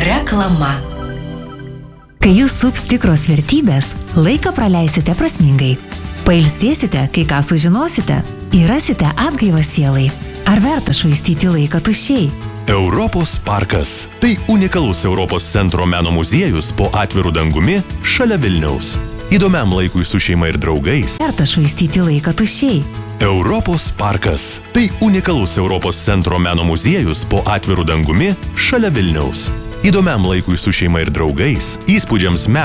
Reklama. Kai jūs sups tikros vertybės, laiką praleisite prasmingai. Pailsėsite, kai ką sužinosite, įrasite atgaivą sielai. Ar verta švaistyti laiką tuščiai? Europos parkas. Tai unikalus Europos centro meno muziejus po atviru dangumi šalia Vilniaus. Įdomiam laikui su šeima ir draugais. Verta švaistyti laiką tuščiai. Europos parkas. Tai unikalus Europos centro meno muziejus po atviru dangumi šalia Vilniaus. Įdomiam laikui su šeima ir draugais, įspūdžiams